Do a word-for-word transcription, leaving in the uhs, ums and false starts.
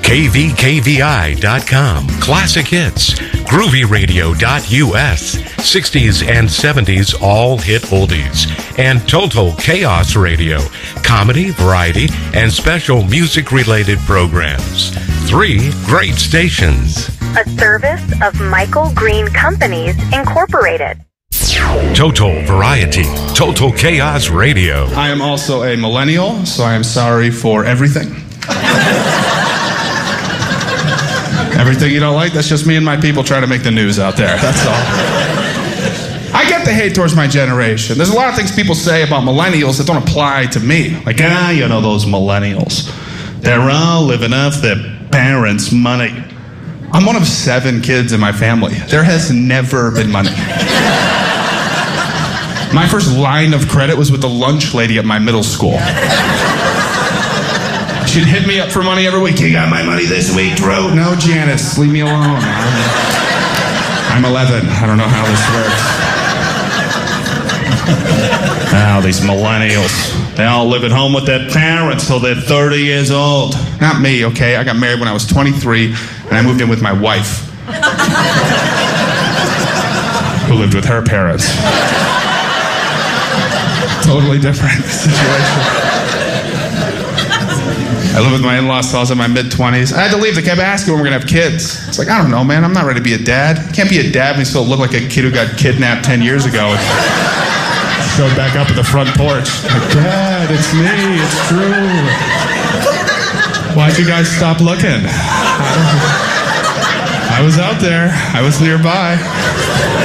K V K V I dot com, classic hits, groovy radio dot U S, sixties and seventies all hit oldies, and Total Chaos Radio, comedy, variety, and special music-related programs. Three great stations. A service of Michael Green Companies, Incorporated. Total Variety, Total Chaos Radio. I am also a millennial, so I am sorry for everything. Everything you don't like, that's just me and my people trying to make the news out there. That's all. I get the hate towards my generation. There's a lot of things people say about millennials that don't apply to me. Like, ah, you know, those millennials. They're all living off their parents' money. I'm one of seven kids in my family. There has never been money. My first line of credit was with the lunch lady at my middle school. She'd hit me up for money every week. You got my money this week, Drew? No, Janice, leave me alone. I'm eleven. I don't know how this works. Now, these millennials, they all live at home with their parents till they're thirty years old. Not me, okay? I got married when I was twenty-three, and I moved in with my wife, who lived with her parents. Totally different situation. I live with my in-laws till I was in my mid-twenties. I had to leave. They kept asking when we're going to have kids. It's like, I don't know, man. I'm not ready to be a dad. You can't be a dad and you still look like a kid who got kidnapped ten years ago and showed back up at the front porch. Like, Dad, it's me. It's true. Why'd you guys stop looking? I was out there. I was nearby.